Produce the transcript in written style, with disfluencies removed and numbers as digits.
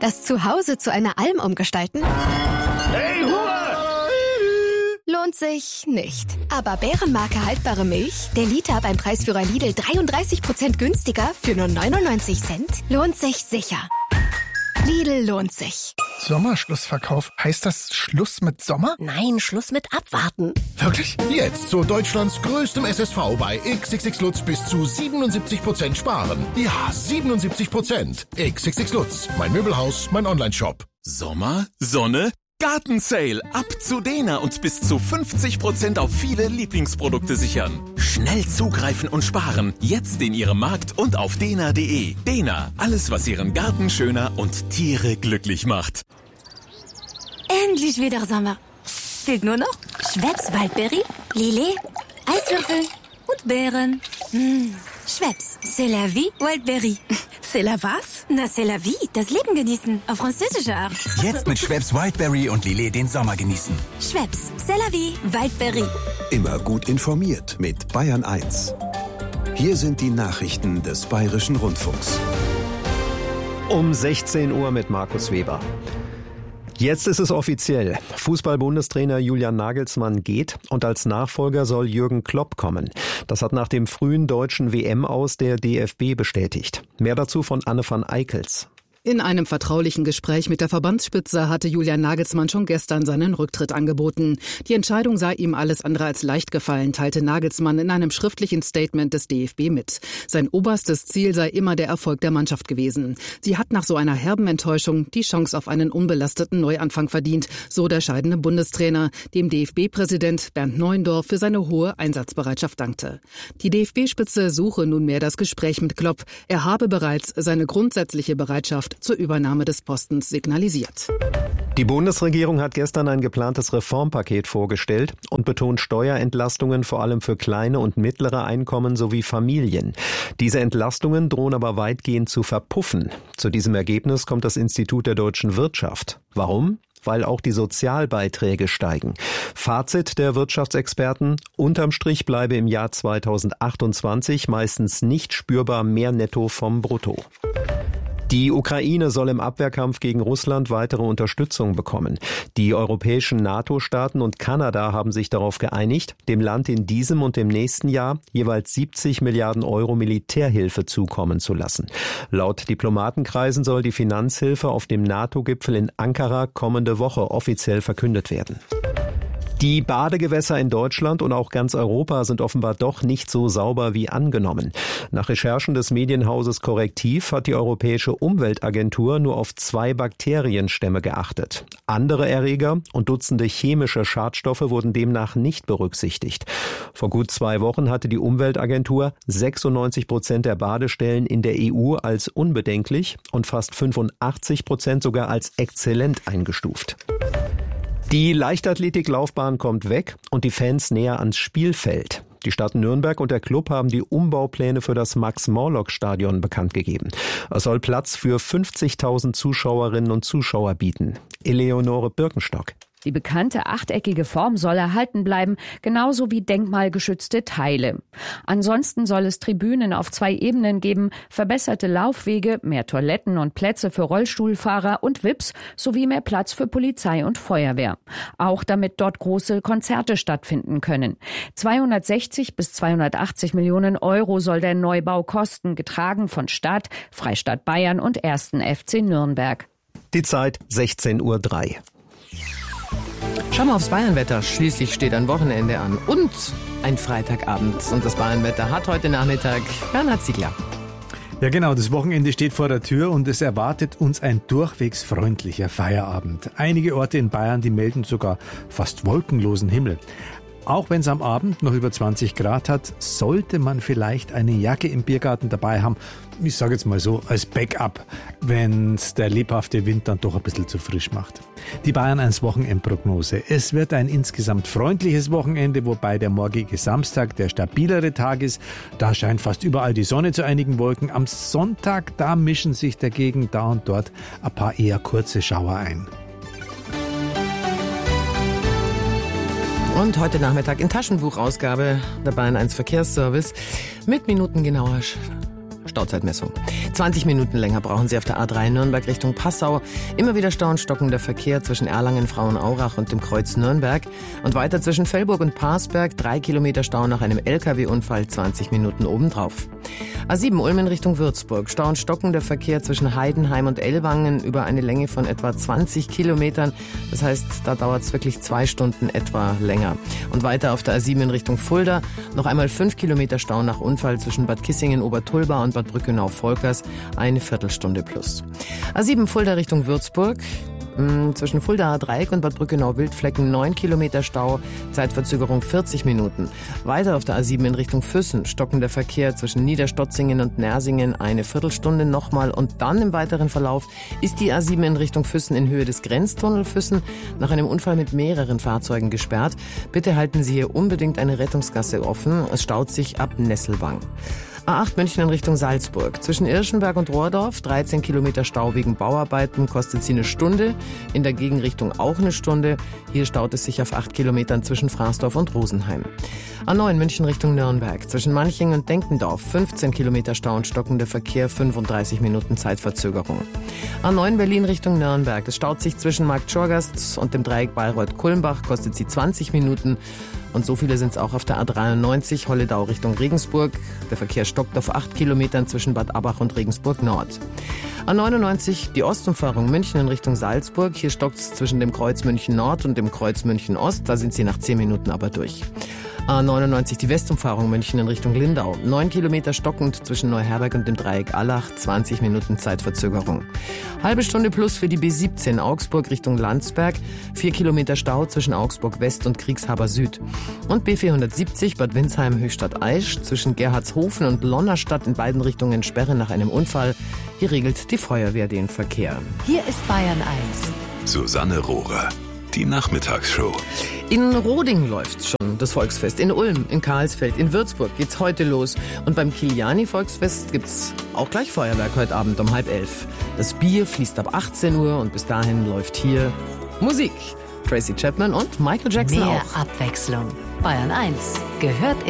Das Zuhause zu einer Alm umgestalten? Hey, Ruhe! Lohnt sich nicht. Aber Bärenmarke haltbare Milch, der Liter beim Preisführer Lidl 33% günstiger für nur 99 Cent, lohnt sich sicher. Lidl lohnt sich. Sommerschlussverkauf. Heißt das Schluss mit Sommer? Nein, Schluss mit Abwarten. Wirklich? Jetzt zu Deutschlands größtem SSV bei XXX Lutz bis zu 77% sparen. Ja, 77%. XXX Lutz. Mein Möbelhaus, mein Onlineshop. Sommer, Sonne, Gartensale. Ab zu Dena und bis zu 50% auf viele Lieblingsprodukte sichern. Schnell zugreifen und sparen. Jetzt in Ihrem Markt und auf dena.de. Dena, alles was Ihren Garten schöner und Tiere glücklich macht. Endlich wieder Sommer. Fehlt nur noch Schweppes Waldberry, Lillet, Eiswürfel und Beeren. Schweppes, c'est la vie, Waldberry. C'est la was? Na, c'est la vie, das Leben genießen, auf französische Art. Jetzt mit Schweppes Wildberry und Lillet den Sommer genießen. Schweppes, c'est la vie, Waldberry. Immer gut informiert mit Bayern 1. Hier sind die Nachrichten des Bayerischen Rundfunks. Um 16 Uhr mit Markus Weber. Jetzt ist es offiziell. Fußball-Bundestrainer Julian Nagelsmann geht und als Nachfolger soll Jürgen Klopp kommen. Das hat nach dem frühen deutschen WM-Aus der DFB bestätigt. Mehr dazu von Anne van Eickels. In einem vertraulichen Gespräch mit der Verbandsspitze hatte Julian Nagelsmann schon gestern seinen Rücktritt angeboten. Die Entscheidung sei ihm alles andere als leicht gefallen, teilte Nagelsmann in einem schriftlichen Statement des DFB mit. Sein oberstes Ziel sei immer der Erfolg der Mannschaft gewesen. Sie hat nach so einer herben Enttäuschung die Chance auf einen unbelasteten Neuanfang verdient, so der scheidende Bundestrainer, dem DFB-Präsident Bernd Neuendorf für seine hohe Einsatzbereitschaft dankte. Die DFB-Spitze suche nunmehr das Gespräch mit Klopp. Er habe bereits seine grundsätzliche Bereitschaft zur Übernahme des Postens signalisiert. Die Bundesregierung hat gestern ein geplantes Reformpaket vorgestellt und betont Steuerentlastungen vor allem für kleine und mittlere Einkommen sowie Familien. Diese Entlastungen drohen aber weitgehend zu verpuffen. Zu diesem Ergebnis kommt das Institut der deutschen Wirtschaft. Warum? Weil auch die Sozialbeiträge steigen. Fazit der Wirtschaftsexperten: Unterm Strich bleibe im Jahr 2028 meistens nicht spürbar mehr netto vom Brutto. Die Ukraine soll im Abwehrkampf gegen Russland weitere Unterstützung bekommen. Die europäischen NATO-Staaten und Kanada haben sich darauf geeinigt, dem Land in diesem und dem nächsten Jahr jeweils 70 Milliarden Euro Militärhilfe zukommen zu lassen. Laut Diplomatenkreisen soll die Finanzhilfe auf dem NATO-Gipfel in Ankara kommende Woche offiziell verkündet werden. Die Badegewässer in Deutschland und auch ganz Europa sind offenbar doch nicht so sauber wie angenommen. Nach Recherchen des Medienhauses Correctiv hat die Europäische Umweltagentur nur auf 2 Bakterienstämme geachtet. Andere Erreger und Dutzende chemische Schadstoffe wurden demnach nicht berücksichtigt. Vor gut 2 Wochen hatte die Umweltagentur 96% der Badestellen in der EU als unbedenklich und fast 85% sogar als exzellent eingestuft. Die Leichtathletik-Laufbahn kommt weg und die Fans näher ans Spielfeld. Die Stadt Nürnberg und der Club haben die Umbaupläne für das Max-Morlock-Stadion bekannt gegeben. Es soll Platz für 50.000 Zuschauerinnen und Zuschauer bieten. Eleonore Birkenstock. Die bekannte achteckige Form soll erhalten bleiben, genauso wie denkmalgeschützte Teile. Ansonsten soll es Tribünen auf 2 Ebenen geben, verbesserte Laufwege, mehr Toiletten und Plätze für Rollstuhlfahrer und VIPs sowie mehr Platz für Polizei und Feuerwehr. Auch damit dort große Konzerte stattfinden können. 260 bis 280 Millionen Euro soll der Neubau kosten, getragen von Stadt, Freistaat Bayern und 1. FC Nürnberg. Die Zeit 16:03 Uhr. Schauen wir aufs Bayernwetter. Schließlich steht ein Wochenende an und ein Freitagabend. Und das Bayernwetter hat heute Nachmittag Bernhard Ziegler. Ja genau, das Wochenende steht vor der Tür und es erwartet uns ein durchwegs freundlicher Feierabend. Einige Orte in Bayern, die melden sogar fast wolkenlosen Himmel. Auch wenn es am Abend noch über 20 Grad hat, sollte man vielleicht eine Jacke im Biergarten dabei haben. Ich sage jetzt mal so, als Backup, wenn es der lebhafte Wind dann doch ein bisschen zu frisch macht. Die Bayern 1 Wochenendprognose. Es wird ein insgesamt freundliches Wochenende, wobei der morgige Samstag der stabilere Tag ist. Da scheint fast überall die Sonne zu einigen Wolken. Am Sonntag, da mischen sich dagegen da und dort ein paar eher kurze Schauer ein. Und heute Nachmittag in Taschenbuchausgabe der Bayern 1 Verkehrsservice mit minutengenauer Stauzeitmessung. 20 Minuten länger brauchen Sie auf der A3 Nürnberg Richtung Passau. Immer wieder Stau und stockender Verkehr zwischen Erlangen, Frauenaurach und dem Kreuz Nürnberg. Und weiter zwischen Fellburg und Parsberg 3 Kilometer Stau nach einem LKW-Unfall, 20 Minuten obendrauf. A7 Ulm in Richtung Würzburg. Stau und stockender Verkehr zwischen Heidenheim und Ellwangen über eine Länge von etwa 20 Kilometern. Das heißt, da dauert es wirklich 2 Stunden etwa länger. Und weiter auf der A7 in Richtung Fulda. Noch einmal 5 Kilometer Stau nach Unfall zwischen Bad Kissingen, Obertulba und Bad Brückenau-Volkers. Eine Viertelstunde plus. A7 Fulda Richtung Würzburg. Zwischen Fuldaer Dreieck und Bad Brückenau-Wildflecken 9 Kilometer Stau, Zeitverzögerung 40 Minuten. Weiter auf der A7 in Richtung Füssen, stockender Verkehr zwischen Niederstotzingen und Nersingen, eine Viertelstunde nochmal. Und dann im weiteren Verlauf ist die A7 in Richtung Füssen in Höhe des Grenztunnel Füssen nach einem Unfall mit mehreren Fahrzeugen gesperrt. Bitte halten Sie hier unbedingt eine Rettungsgasse offen. Es staut sich ab Nesselwang. A8 München in Richtung Salzburg. Zwischen Irschenberg und Rohrdorf 13 Kilometer Stau wegen Bauarbeiten, kostet sie eine Stunde. In der Gegenrichtung auch eine Stunde. Hier staut es sich auf 8 Kilometern zwischen Fraßdorf und Rosenheim. A9 München Richtung Nürnberg. Zwischen Manching und Denkendorf 15 Kilometer Stau und stockender Verkehr, 35 Minuten Zeitverzögerung. A9 Berlin Richtung Nürnberg. Es staut sich zwischen Markt Schorgast und dem Dreieck Bayreuth-Kulmbach, kostet sie 20 Minuten. Und so viele sind es auch auf der A93 Holledau Richtung Regensburg. Der Verkehr stockt auf 8 Kilometern zwischen Bad Abbach und Regensburg Nord. A99 die Ostumfahrung München in Richtung Salzburg. Hier stockt es zwischen dem Kreuz München Nord und dem Kreuz München Ost. Da sind sie nach 10 Minuten aber durch. A99 die Westumfahrung München in Richtung Lindau. 9 Kilometer stockend zwischen Neuherberg und dem Dreieck Allach, 20 Minuten Zeitverzögerung. Halbe Stunde plus für die B17 Augsburg Richtung Landsberg, 4 Kilometer Stau zwischen Augsburg West und Kriegshaber Süd. Und B470 Bad Windsheim Höchstadt Aisch zwischen Gerhardshofen und Lonnerstadt in beiden Richtungen Sperre nach einem Unfall. Hier regelt die Feuerwehr den Verkehr. Hier ist Bayern 1. Susanne Rohrer. Die Nachmittagsshow. In Roding läuft schon das Volksfest. In Ulm, in Karlsfeld, in Würzburg geht's heute los. Und beim Kiliani-Volksfest gibt's auch gleich Feuerwerk heute Abend um 10:30. Das Bier fließt ab 18 Uhr und bis dahin läuft hier Musik. Tracy Chapman und Michael Jackson Mehr auch. Abwechslung. Bayern 1 gehört in